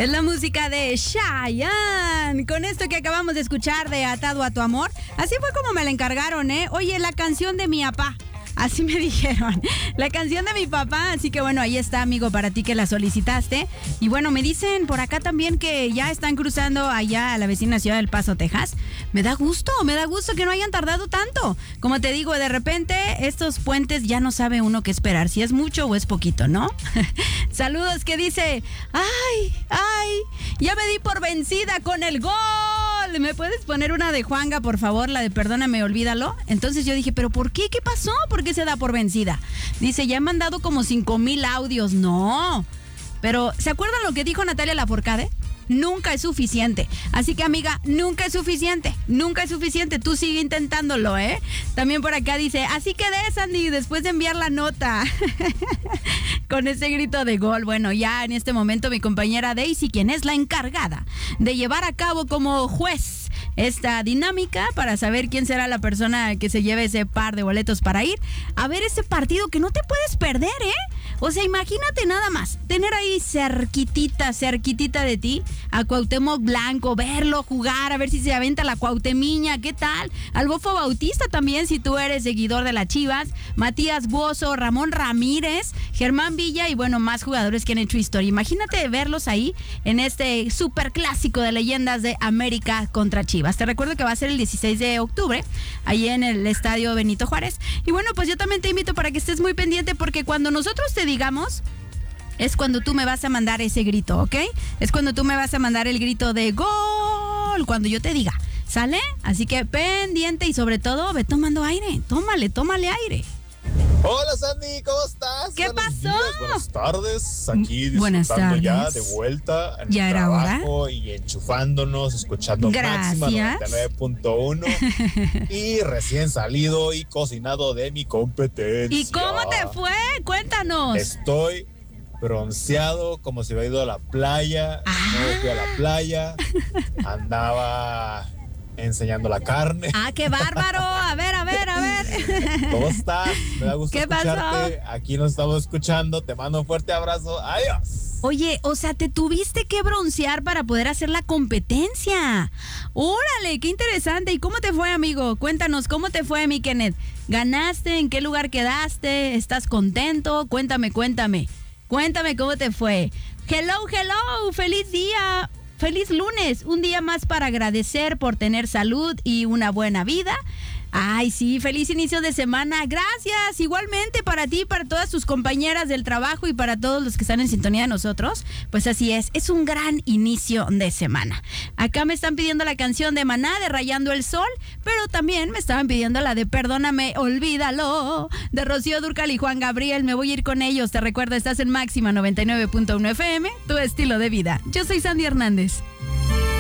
Es la música de Chayanne. Con esto que acabamos de escuchar de Atado a tu amor. Así fue como me la encargaron, ¿eh? Oye, la canción de mi papá. Así me dijeron, la canción de mi papá. Así que bueno, ahí está, amigo, para ti que la solicitaste. Y bueno, me dicen por acá también que ya están cruzando allá a la vecina ciudad del Paso, Texas. Me da gusto que no hayan tardado tanto. Como te digo, de repente estos puentes ya no sabe uno qué esperar, si es mucho o es poquito, ¿no? Saludos, que dice, ay, ya me di por vencida con el gol. ¿Me puedes poner una de Juanga, por favor? La de Perdóname, olvídalo. Entonces yo dije, ¿pero por qué? ¿Qué pasó? ¿Por qué se da por vencida? Dice, ya he mandado como 5,000 audios. No. Pero, ¿se acuerdan lo que dijo Natalia Lafourcade? Nunca es suficiente. Así que, amiga, nunca es suficiente. Nunca es suficiente. Tú sigue intentándolo, ¿eh? También por acá dice, así quedé, Sandy, después de enviar la nota. Con ese grito de gol. Bueno, ya en este momento mi compañera Daisy, quien es la encargada de llevar a cabo como juez esta dinámica para saber quién será la persona que se lleve ese par de boletos para ir a ver ese partido que no te puedes perder, ¿eh? O sea, imagínate nada más, tener ahí cerquitita de ti a Cuauhtémoc Blanco, verlo jugar, a ver si se aventa la Cuauhtemiña, ¿qué tal? Al Bofo Bautista también, si tú eres seguidor de las Chivas, Matías Bozo, Ramón Ramírez, Germán Villa y bueno, más jugadores que han hecho historia. Imagínate verlos ahí en este superclásico de leyendas de América contra Chivas. Te recuerdo que va a ser el 16 de octubre, ahí en el Estadio Benito Juárez. Y bueno, pues yo también te invito para que estés muy pendiente porque cuando nosotros te digamos, es cuando tú me vas a mandar ese grito, ¿ok? Es cuando tú me vas a mandar el grito de gol, cuando yo te diga, ¿sale? Así que pendiente y sobre todo, ve tomando aire, tómale aire. Hola Sandy, ¿cómo estás? ¿Qué Buenos pasó? días, buenas tardes, aquí Buenas disfrutando ya tardes. de vuelta en ¿Ya el era trabajo y enchufándonos, escuchando Gracias. Máxima 99.1 y recién salido y cocinado de mi competencia. ¿Y cómo te fue? Cuéntanos. Estoy bronceado como si hubiera ido a la playa. No fui a la playa, andaba enseñando la carne. ¡Qué bárbaro! A ver. ¿Cómo estás? Me da gusto ¿Qué escucharte. pasó? Aquí nos estamos escuchando. Te mando un fuerte abrazo. Adiós. Oye, o sea, te tuviste que broncear para poder hacer la competencia. ¡Órale! ¡Qué interesante! ¿Y cómo te fue, amigo? Cuéntanos, ¿cómo te fue, mi Kenneth? ¿Ganaste? ¿En qué lugar quedaste? ¿Estás contento? Cuéntame. Cuéntame cómo te fue. Hello. ¡Feliz día! ¡Feliz lunes! Un día más para agradecer por tener salud y una buena vida. Ay, sí, feliz inicio de semana. Gracias, igualmente para ti, para todas tus compañeras del trabajo y para todos los que están en sintonía de nosotros. Pues así es un gran inicio de semana. Acá me están pidiendo la canción de Maná, de Rayando el Sol, pero también me estaban pidiendo la de Perdóname, olvídalo, de Rocío Dúrcal y Juan Gabriel. Me voy a ir con ellos. Te recuerdo, estás en Máxima 99.1 FM, tu estilo de vida. Yo soy Sandy Hernández.